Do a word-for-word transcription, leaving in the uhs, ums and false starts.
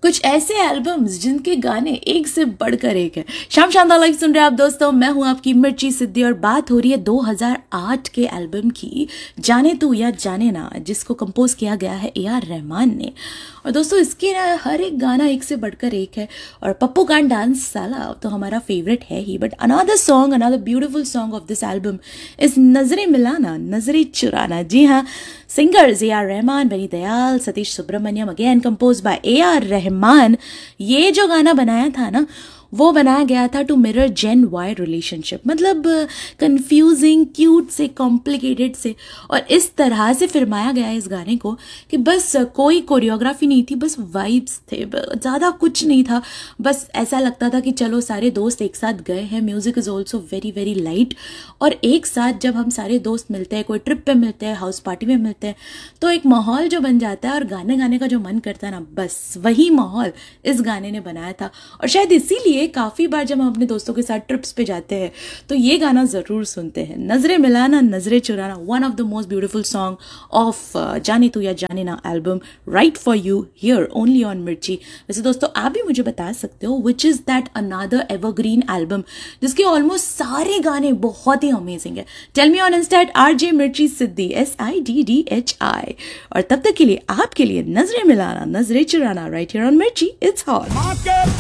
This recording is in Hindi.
कुछ ऐसे एल्बम्स जिनके गाने एक से बढ़कर एक है। शाम शानदार लाइव सुन रहे हैं आप दोस्तों, मैं हूं आपकी मिर्ची सिद्धि और बात हो रही है दो हज़ार आठ के एल्बम की, जाने तू या जाने ना, जिसको कंपोज किया गया है ए आर रहमान ने। और दोस्तों इसके ना हर एक गाना एक से बढ़कर एक है। और पप्पू कांट डांस साला तो हमारा फेवरेट है ही, but another song, another beautiful song of this album is नजरें मिलाना नजरें चुराना। जी हाँ, सिंगर्स ए आर रहमान, बनी Dayal, Satish Subramaniam, again compose bye A R Rahman. ये जो गाना बनाया था ना, वो बनाया गया था to mirror gen Y relationship, मतलब कंफ्यूजिंग, क्यूट से कॉम्प्लिकेटेड से, और इस तरह से फिल्माया गया है इस गाने को कि बस कोई कोरियोग्राफी नहीं थी, बस वाइब्स थे, ज़्यादा कुछ नहीं था। बस ऐसा लगता था कि चलो सारे दोस्त एक साथ गए हैं, music is also very very light, और एक साथ जब हम सारे दोस्त मिलते हैं, कोई ट्रिप पे मिलते हैं, हाउस पार्टी में मिलते हैं, तो एक माहौल जो बन जाता है और गाने गाने का जो मन करता है ना, बस वही माहौल इस गाने ने बनाया था। और शायद इसीलिए काफी बार जब हम अपने दोस्तों के साथ ट्रिप्स पे जाते हैं तो ये गाना जरूर सुनते हैं, नजरें मिलाना नजरें चुराना, one of the most beautiful song of जाने तू या जाने ना album, right for you here only on मिर्ची। वैसे दोस्तों आप भी मुझे बता सकते हो which is that another evergreen album जिसके ऑलमोस्ट सारे गाने बहुत ही अमेजिंग है। Tell me on Insta eight R J मिर्ची सिद्धि, S I D D H I. और तब तक के लिए आपके लिए नजरें मिलाना नजरें चुराना, राइट हियर ऑन मिर्ची, इट्स हॉट।